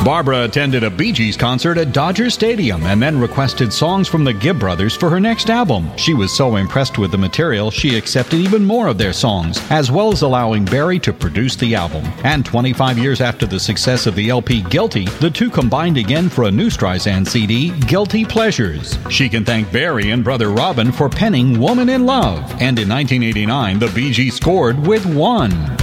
Barbara attended a Bee Gees concert at Dodger Stadium and then requested songs from the Gibb Brothers for her next album. She was so impressed with the material, she accepted even more of their songs, as well as allowing Barry to produce the album. And 25 years after the success of the LP Guilty, the two combined again for a new Streisand CD, Guilty Pleasures. She can thank Barry and brother Robin for penning Woman in Love. And in 1989, the Bee Gees scored with One.